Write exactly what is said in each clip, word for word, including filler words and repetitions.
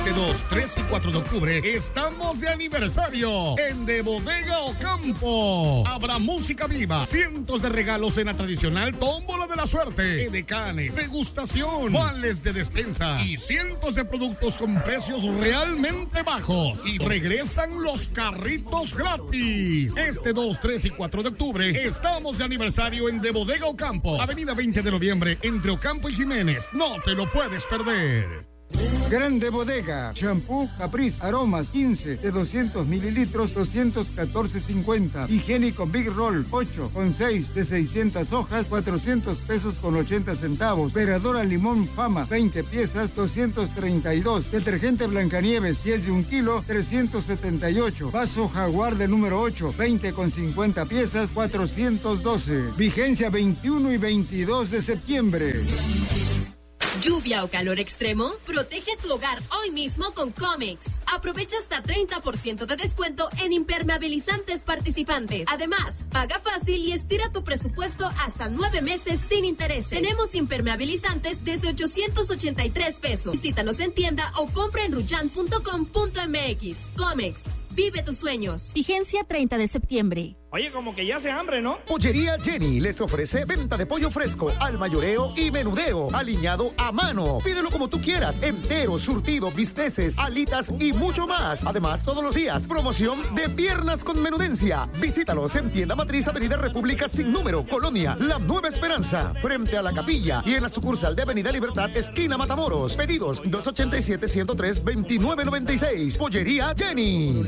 Este dos, tres y cuatro de octubre estamos de aniversario en De Bodega Ocampo. Habrá música viva, cientos de regalos en la tradicional tómbola de la suerte, edecanes, degustación, vales de despensa y cientos de productos con precios realmente bajos. Y regresan los carritos gratis. Este dos, tres y cuatro de octubre estamos de aniversario en De Bodega Ocampo, Avenida veinte de noviembre, entre Ocampo y Jiménez. No te lo puedes perder. Grande Bodega, shampoo Caprice Aromas quince de doscientos mililitros, doscientos catorce cincuenta. Higiénico Big Roll ocho con seis de seiscientas hojas, cuatrocientos pesos con ochenta centavos. Veradora Limón Fama veinte piezas, doscientos treinta y dos. Detergente Blancanieves diez de un kilo, trescientos setenta y ocho. Vaso Jaguar de número ocho, veinte con cincuenta piezas, cuatrocientos doce. Vigencia veintiuno y veintidós de septiembre. ¿Lluvia o calor extremo? Protege tu hogar hoy mismo con Comex. Aprovecha hasta treinta por ciento de descuento en impermeabilizantes participantes. Además, paga fácil y estira tu presupuesto hasta nueve meses sin intereses. Tenemos impermeabilizantes desde ochocientos ochenta y tres pesos. Visítanos en tienda o compra en ruyan punto com punto m x. Comex. Vive tus sueños. Vigencia treinta de septiembre. Oye, como que ya hace hambre, ¿no? Pollería Jenny les ofrece venta de pollo fresco, al mayoreo y menudeo, aliñado a mano. Pídelo como tú quieras, entero, surtido, bisteces, alitas y mucho más. Además, todos los días, promoción de piernas con menudencia. Visítalos en Tienda Matriz, Avenida República sin número, Colonia La Nueva Esperanza, frente a la capilla, y en la sucursal de Avenida Libertad, esquina Matamoros. Pedidos dos ochenta y siete, ciento tres, veintinueve noventa y seis. Pollería Jenny.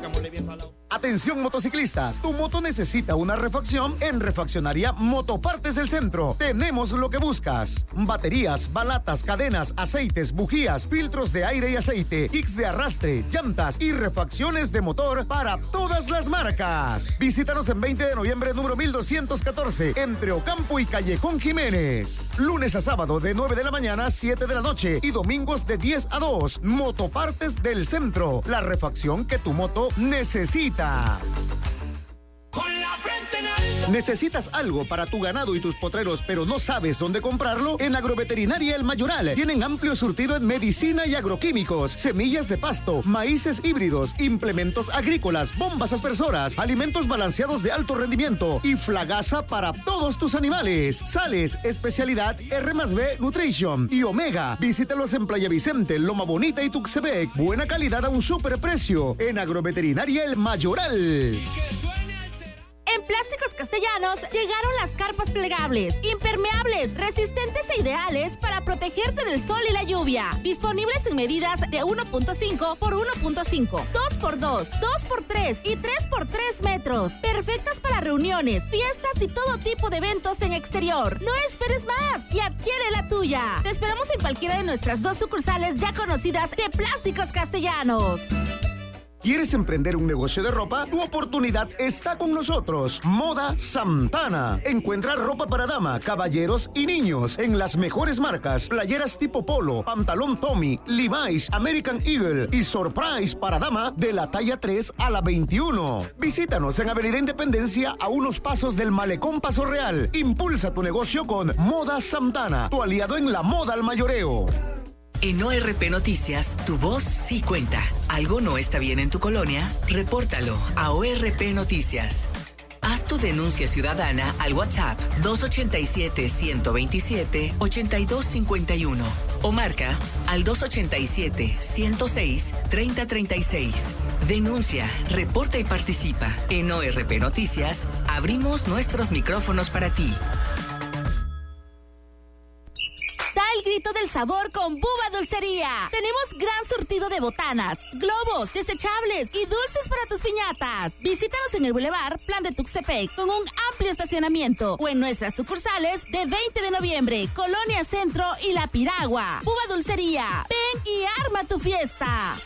Atención motociclistas, tu moto necesita una refacción en Refaccionaria Motopartes del Centro. Tenemos lo que buscas: baterías, balatas, cadenas, aceites, bujías, filtros de aire y aceite, kicks de arrastre, llantas y refacciones de motor para todas las marcas. Visítanos en veinte de noviembre, número mil doscientos catorce, entre Ocampo y Callejón Jiménez. Lunes a sábado de nueve de la mañana a siete de la noche y domingos de diez a dos. Motopartes del Centro, la refacción que tu moto necesita. Con la frente en alto. ¿Necesitas algo para tu ganado y tus potreros, pero no sabes dónde comprarlo? En Agroveterinaria El Mayoral tienen amplio surtido en medicina y agroquímicos, semillas de pasto, maíces híbridos, implementos agrícolas, bombas aspersoras, alimentos balanceados de alto rendimiento y flagaza para todos tus animales. Sales, especialidad R más B Nutrition y Omega. Visítalos en Playa Vicente, Loma Bonita y Tuxtepec. Buena calidad a un superprecio. En Agroveterinaria El Mayoral. En Plásticos Castellanos llegaron las carpas plegables, impermeables, resistentes e ideales para protegerte del sol y la lluvia. Disponibles en medidas de uno punto cinco por uno punto cinco, dos por dos, dos por tres y tres por tres metros. Perfectas para reuniones, fiestas y todo tipo de eventos en exterior. No esperes más y adquiere la tuya. Te esperamos en cualquiera de nuestras dos sucursales ya conocidas de Plásticos Castellanos. ¿Quieres emprender un negocio de ropa? Tu oportunidad está con nosotros. Moda Santana. Encuentra ropa para dama, caballeros y niños en las mejores marcas: playeras tipo polo, pantalón Tommy, Levi's, American Eagle y Surprise para dama de la talla tres a la veintiuno. Visítanos en Avenida Independencia, a unos pasos del Malecón Paso Real. Impulsa tu negocio con Moda Santana, tu aliado en la moda al mayoreo. En O R P Noticias, tu voz sí cuenta. ¿Algo no está bien en tu colonia? Repórtalo a O R P Noticias. Haz tu denuncia ciudadana al WhatsApp dos ochenta y siete, ciento veintisiete, ochenta y dos cincuenta y uno o marca al dos ochenta y siete, ciento seis, treinta treinta y seis. Denuncia, reporta y participa. En O R P Noticias, abrimos nuestros micrófonos para ti. Da el grito del sabor con Bubba Dulcería. Tenemos gran surtido de botanas, globos, desechables y dulces para tus piñatas. Visítanos en el Boulevard Plan de Tuxtepec con un amplio estacionamiento o en nuestras sucursales de veinte de noviembre, Colonia Centro y La Piragua. Bubba Dulcería, ven y arma tu fiesta.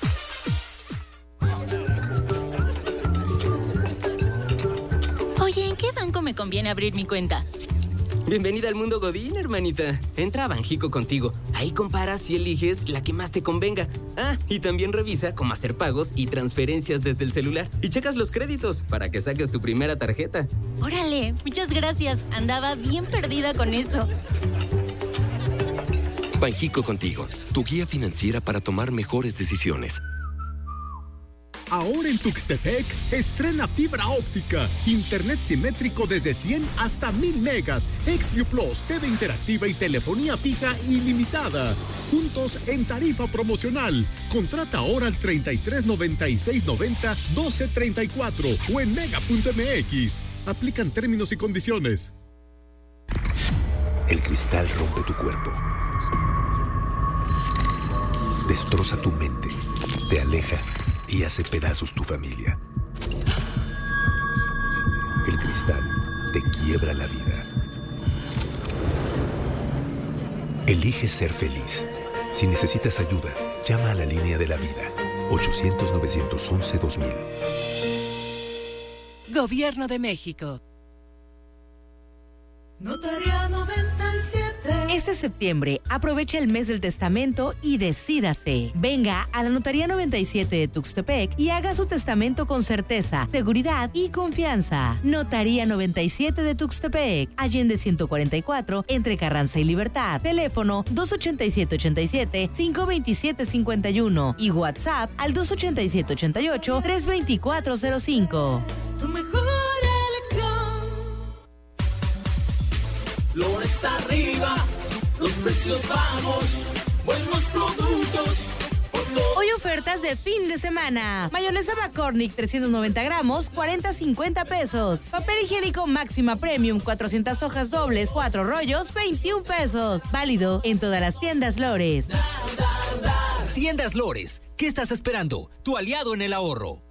Oye, ¿en qué banco me conviene abrir mi cuenta? Bienvenida al mundo Godín, hermanita. Entra a Banjico Contigo. Ahí comparas y eliges la que más te convenga. Ah, y también revisa cómo hacer pagos y transferencias desde el celular. Y checas los créditos para que saques tu primera tarjeta. Órale, muchas gracias. Andaba bien perdida con eso. Banjico Contigo, tu guía financiera para tomar mejores decisiones. Ahora en Tuxtepec, estrena fibra óptica, internet simétrico desde cien hasta mil megas, Xview Plus, T V interactiva y telefonía fija ilimitada. Juntos en tarifa promocional. Contrata ahora al treinta y tres noventa y seis noventa doce treinta y cuatro o en mega punto m x. Aplican términos y condiciones. El cristal rompe tu cuerpo. Destroza tu mente. Te aleja y hace pedazos tu familia. El cristal te quiebra la vida. Elige ser feliz. Si necesitas ayuda, llama a la línea de la vida. ochocientos, novecientos once, dos mil. Gobierno de México. Notaría noventa y siete. Este septiembre, aprovecha el mes del testamento y decídase. Venga a la Notaría noventa y siete de Tuxtepec y haga su testamento con certeza, seguridad y confianza. Notaría noventa y siete de Tuxtepec, Allende ciento cuarenta y cuatro, entre Carranza y Libertad. Teléfono dos ochenta y siete ochenta y siete, cinco veintisiete cincuenta y uno y WhatsApp al dos ochenta y siete ochenta y ocho, tres veinticuatro cero cinco. Tu mejor elección. Flores arriba, los precios bajos, buenos productos. Hoy ofertas de fin de semana. Mayonesa McCormick trescientos noventa gramos, cuarenta a cincuenta pesos. Papel higiénico Máxima Premium cuatrocientas hojas dobles, cuatro rollos, veintiún pesos. Válido en todas las tiendas Lores. Tiendas Lores, ¿qué estás esperando? Tu aliado en el ahorro.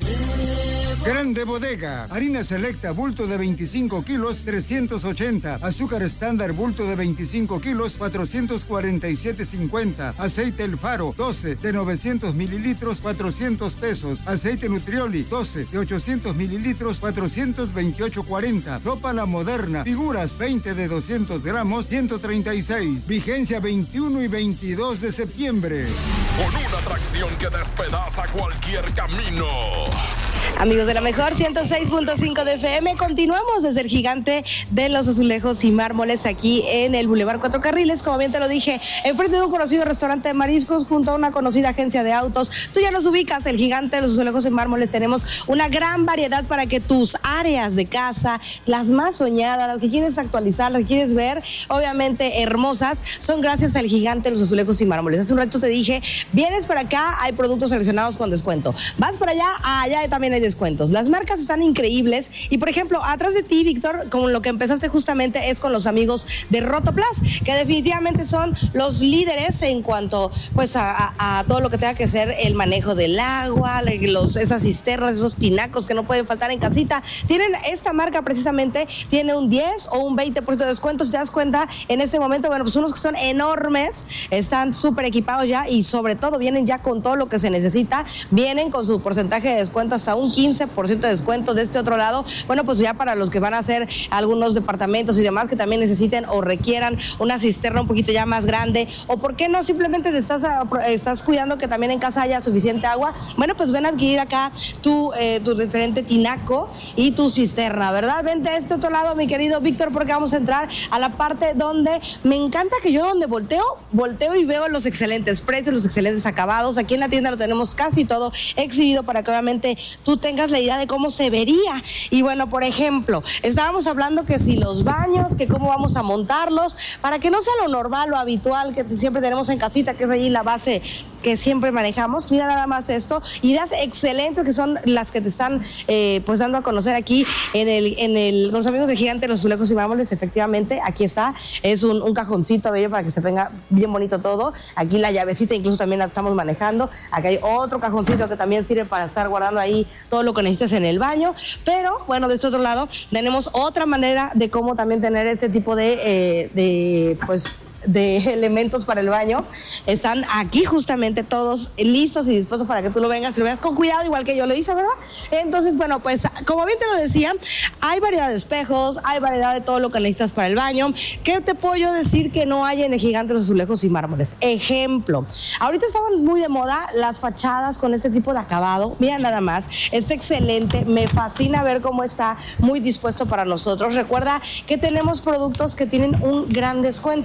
Grande Bodega, harina selecta, bulto de veinticinco kilos, trescientos ochenta. Azúcar estándar, bulto de veinticinco kilos, cuatrocientos cuarenta y siete cincuenta. Aceite El Faro, doce, de novecientos mililitros, cuatrocientos pesos. Aceite Nutrioli, doce, de ochocientos mililitros, cuatrocientos veintiocho cuarenta. Ropa La Moderna, figuras, veinte de doscientos gramos, ciento treinta y seis. Vigencia veintiuno y veintidós de septiembre. Con una atracción que despedaza cualquier camino. Amigos de la mejor ciento seis punto cinco de F M, continuamos desde el Gigante de los Azulejos y Mármoles aquí en el Boulevard Cuatro Carriles, como bien te lo dije, enfrente de un conocido restaurante de mariscos junto a una conocida agencia de autos. Tú ya nos ubicas, el Gigante de los Azulejos y Mármoles. Tenemos una gran variedad para que tus áreas de casa, las más soñadas, las que quieres actualizar, las que quieres ver, obviamente hermosas, son gracias al Gigante de los Azulejos y Mármoles. Hace un rato te dije, vienes para acá, hay productos seleccionados con descuento. Vas para allá, allá también hay descuentos. Las marcas están increíbles y, por ejemplo, atrás de ti, Víctor, con lo que empezaste justamente es con los amigos de Rotoplas, que definitivamente son los líderes en cuanto pues a, a, a todo lo que tenga que ser el manejo del agua, los, esas cisternas, esos tinacos que no pueden faltar en casita. Tienen esta marca precisamente, tiene un diez o un veinte por ciento de descuento. Si te das cuenta, en este momento, bueno, pues unos que son enormes, están súper equipados ya y sobre todo vienen ya con todo lo que se necesita, vienen con su porcentaje de descuento hasta un quince por ciento de descuento. De este otro lado, bueno, pues ya para los que van a hacer algunos departamentos y demás que también necesiten o requieran una cisterna un poquito ya más grande, o por qué no, simplemente te estás, estás cuidando que también en casa haya suficiente agua, bueno, pues ven a adquirir acá tu, eh, tu diferente tinaco y tu cisterna, ¿verdad? Vente a este otro lado, mi querido Víctor, porque vamos a entrar a la parte donde me encanta que yo donde volteo, volteo y veo los excelentes precios, los excelentes acabados. Aquí en la tienda lo tenemos casi todo exhibido para que obviamente tú tengas la idea de cómo se vería. Y bueno, por ejemplo, estábamos hablando que si los baños, que cómo vamos a montarlos, para que no sea lo normal, lo habitual que siempre tenemos en casita, que es allí la base que siempre manejamos. Mira nada más esto, ideas excelentes que son las que te están eh, pues dando a conocer aquí en el, en el, los amigos de Gigante, los Azulejos y Mármoles. Efectivamente, aquí está, es un, un cajoncito bello para que se venga bien bonito todo. Aquí la llavecita incluso también la estamos manejando. Aquí hay otro cajoncito que también sirve para estar guardando ahí todo lo que necesites en el baño. Pero bueno, de este otro lado tenemos otra manera de cómo también tener este tipo de, eh, de pues de elementos para el baño. Están aquí justamente todos listos y dispuestos para que tú lo vengas y lo veas con cuidado, igual que yo lo hice, ¿verdad? Entonces, bueno, pues como bien te lo decía, hay variedad de espejos, hay variedad de todo lo que necesitas para el baño. ¿Qué te puedo yo decir que no hay en el Gigante de los Azulejos y Mármoles? Ejemplo, ahorita estaban muy de moda las fachadas con este tipo de acabado. Mira nada más, está excelente, me fascina ver cómo está muy dispuesto para nosotros. Recuerda que tenemos productos que tienen un gran descuento. ¿Te das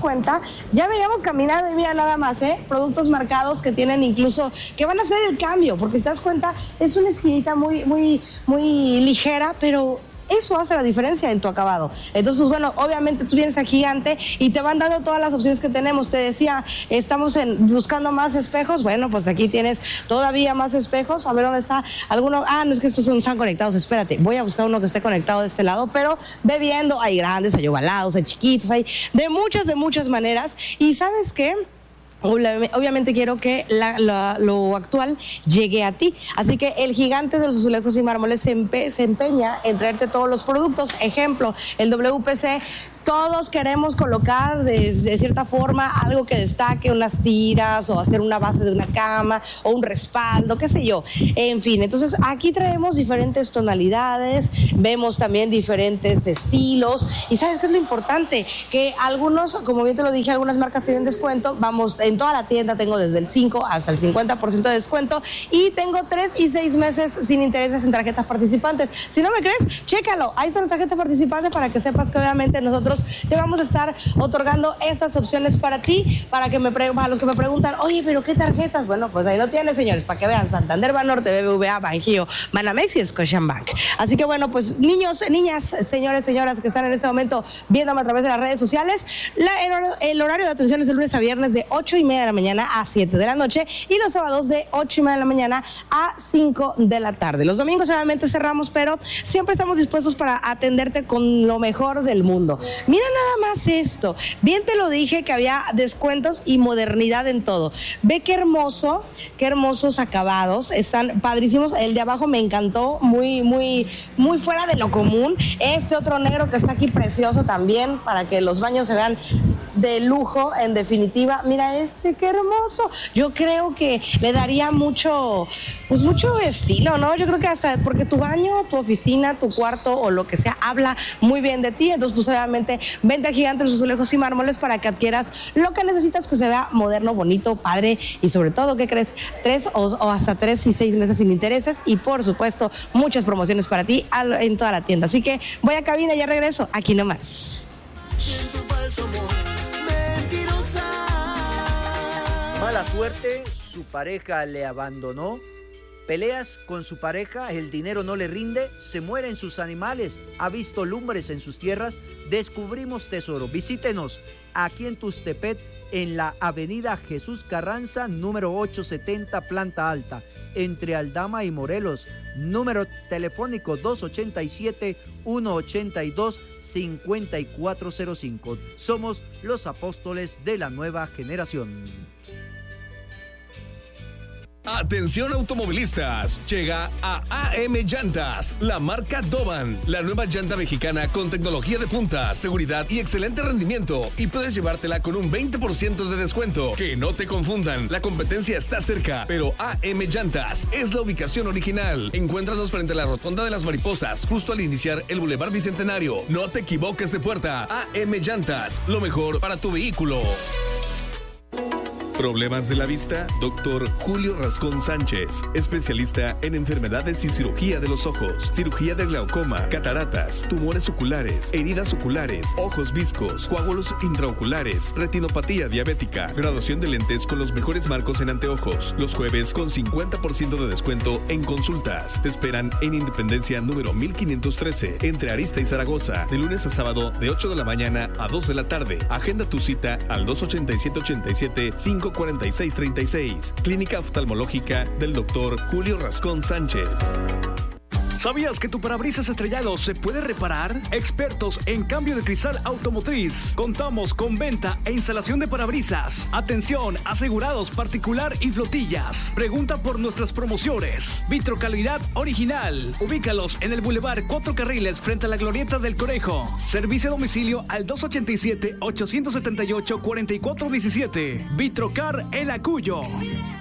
cuenta, ya veníamos caminando y mira nada más, ¿eh? Productos marcados que tienen incluso, que van a hacer el cambio, porque si te das cuenta, es una esquinita muy, muy, muy ligera, pero eso hace la diferencia en tu acabado. Entonces, pues bueno, obviamente tú vienes a Gigante y te van dando todas las opciones que tenemos. Te decía, estamos en, buscando más espejos. Bueno, pues aquí tienes todavía más espejos. A ver dónde está alguno. Ah, no es que estos no están conectados. Espérate, voy a buscar uno que esté conectado de este lado, pero ve viendo, hay grandes, hay ovalados, hay chiquitos, hay de muchas, de muchas maneras. Y ¿sabes qué? Obviamente quiero que la, la, lo actual llegue a ti. Así que el Gigante de los Azulejos y Mármoles se, empe, se empeña en traerte todos los productos. Ejemplo, el W P C. Todos queremos colocar de, de cierta forma algo que destaque, unas tiras o hacer una base de una cama o un respaldo, qué sé yo. En fin, entonces aquí traemos diferentes tonalidades, vemos también diferentes estilos y ¿sabes qué es lo importante? Que algunos, como bien te lo dije, algunas marcas tienen descuento. Vamos, en toda la tienda tengo desde el cinco hasta el cincuenta por ciento de descuento y tengo tres y seis meses sin intereses en tarjetas participantes. Si no me crees, chécalo. Ahí están las tarjetas participantes para que sepas que obviamente nosotros te vamos a estar otorgando estas opciones para ti, para que me para los que me preguntan, oye, pero ¿qué tarjetas? Bueno, pues ahí lo tienes, señores, para que vean: Santander, Banorte, B B V A, Banjío, Banamex y Scotiabank. Así que bueno, pues niños, niñas, señores, señoras que están en este momento viéndome a través de las redes sociales, la, el, horario, el horario de atención es de lunes a viernes de ocho y media de la mañana a siete de la noche y los sábados de ocho y media de la mañana a cinco de la tarde. Los domingos obviamente cerramos, pero siempre estamos dispuestos para atenderte con lo mejor del mundo. Mira nada más esto. Bien te lo dije que había descuentos y modernidad en todo. Ve qué hermoso, qué hermosos acabados. Están padrísimos. El de abajo me encantó, muy, muy, muy fuera de lo común. Este otro negro que está aquí precioso también, para que los baños se vean de lujo, en definitiva. Mira este, qué hermoso. Yo creo que le daría mucho, pues mucho estilo, ¿no? Yo creo que hasta porque tu baño, tu oficina, tu cuarto o lo que sea, habla muy bien de ti. Entonces, pues obviamente, vente a Gigante los Azulejos y Mármoles para que adquieras lo que necesitas, que se vea moderno, bonito, padre y sobre todo, ¿qué crees? Tres o, o hasta tres y seis meses sin intereses y por supuesto muchas promociones para ti en toda la tienda. Así que voy a cabina y ya regreso aquí nomás. Mala suerte, su pareja le abandonó. Peleas con su pareja, el dinero no le rinde, se mueren sus animales, ha visto lumbres en sus tierras. Descubrimos tesoro. Visítenos aquí en Tuxtepec, en la avenida Jesús Carranza, número ochocientos setenta, planta alta, entre Aldama y Morelos. Número telefónico dos ochenta y siete, ciento ochenta y dos, cincuenta y cuatro cero cinco. Somos los apóstoles de la nueva generación. Atención automovilistas, llega a A M Llantas, la marca Doban, la nueva llanta mexicana con tecnología de punta, seguridad y excelente rendimiento, y puedes llevártela con un veinte por ciento de descuento. Que no te confundan, la competencia está cerca, pero A M Llantas es la ubicación original. Encuéntranos frente a la Rotonda de las Mariposas, justo al iniciar el Boulevard Bicentenario. No te equivoques de puerta. A M Llantas, lo mejor para tu vehículo. ¿Problemas de la vista? Doctor Julio Rascón Sánchez, especialista en enfermedades y cirugía de los ojos, cirugía de glaucoma, cataratas, tumores oculares, heridas oculares, ojos viscos, coágulos intraoculares, retinopatía diabética, graduación de lentes con los mejores marcos en anteojos. Los jueves con cincuenta por ciento de descuento en consultas. Te esperan en Independencia número mil quinientos trece, entre Arista y Zaragoza, de lunes a sábado de ocho de la mañana a dos de la tarde. Agenda tu cita al dos ochenta y siete, ochenta y siete, cinco cuarenta y seis, treinta y seis. Clínica Oftalmológica del doctor Julio Rascón Sánchez. ¿Sabías que tu parabrisas estrellado se puede reparar? Expertos en cambio de cristal automotriz. Contamos con venta e instalación de parabrisas. Atención, asegurados particular y flotillas. Pregunta por nuestras promociones. Vitrocalidad original. Ubícalos en el Boulevard Cuatro Carriles frente a la Glorieta del Conejo. Servicio a domicilio al dos ochenta y siete, ochocientos setenta y ocho, cuarenta y cuatro diecisiete. Vitrocar El Acuyo.